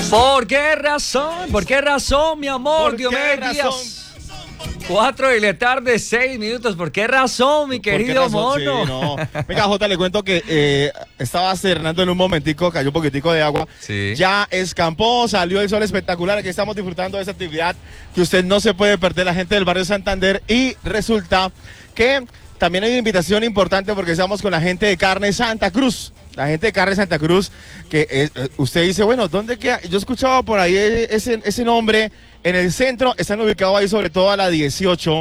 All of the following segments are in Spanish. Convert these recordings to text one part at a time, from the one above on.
¿Por qué razón? ¿Por qué razón, mi amor? Diomedes Díaz. 4 de la tarde, 6 minutos. ¿Por qué razón, mi querido mono? Sí, no. Venga, Jota, le cuento que estaba cernando en un momentico, cayó un poquitico de agua. Sí. Ya escampó, salió el sol espectacular. Aquí estamos disfrutando de esta actividad que usted no se puede perder, la gente del barrio Santander. Y resulta que también hay una invitación importante porque estamos con la gente de Carne Santa Cruz. La gente de Carne Santa Cruz, que usted dice, bueno, ¿dónde queda? Yo escuchaba por ahí ese nombre. En el centro, están ubicados ahí sobre todo a la 18,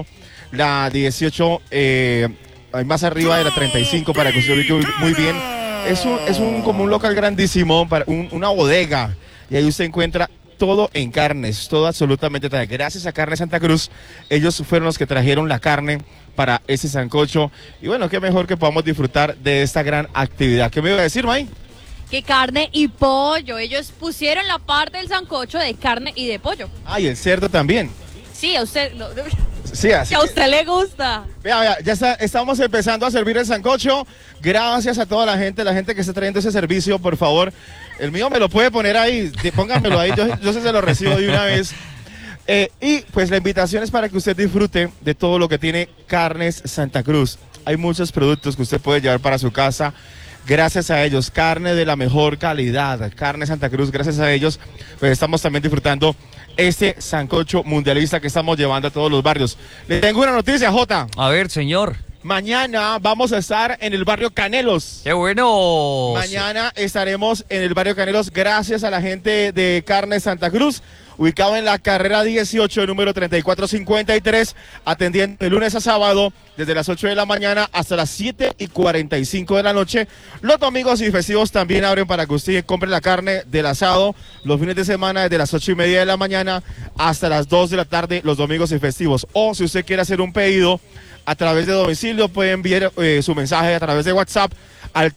ahí más arriba de la 35 para que usted ubique muy bien. Es como un local grandísimo, una bodega, y ahí usted encuentra todo en carnes, todo absolutamente. Gracias a Carne Santa Cruz, ellos fueron los que trajeron la carne para ese sancocho, y bueno, qué mejor que podamos disfrutar de esta gran actividad. ¿Qué me iba a decir, May? Que carne y pollo. Ellos pusieron la parte del sancocho de carne y de pollo. Ah, y el cerdo también. Sí, a usted. Sí, así. Que a usted le gusta. Vea, estamos empezando a servir el sancocho. Gracias a toda la gente que está trayendo ese servicio, por favor. El mío me lo puede poner ahí, pónganmelo ahí, yo se lo recibo de una vez. Y pues la invitación es para que usted disfrute de todo lo que tiene Carnes Santa Cruz. Hay muchos productos que usted puede llevar para su casa. Gracias a ellos, carne de la mejor calidad, Carne Santa Cruz, gracias a ellos, pues estamos también disfrutando este sancocho mundialista que estamos llevando a todos los barrios. Le tengo una noticia, Jota. A ver, señor. Mañana vamos a estar en el barrio Canelos. ¡Qué bueno! Mañana estaremos en el barrio Canelos gracias a la gente de Carne Santa Cruz, ubicado en la carrera 18, número 3453, atendiendo de lunes a sábado desde las 8 de la mañana hasta las 7:45 de la noche. Los domingos y festivos también abren para que usted compre la carne del asado. Los fines de semana desde las 8:30 de la mañana hasta las 2 de la tarde, los domingos y festivos. O si usted quiere hacer un pedido a través de domicilio, puede enviar su mensaje a través de WhatsApp al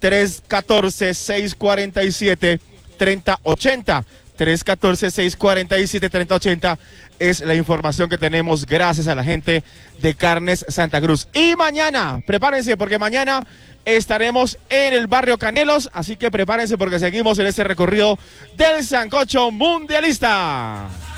314-647-3080. 314-647-3080 es la información que tenemos gracias a la gente de Carnes Santa Cruz. Y mañana, prepárense porque mañana estaremos en el barrio Canelos, así que prepárense porque seguimos en este recorrido del sancocho mundialista.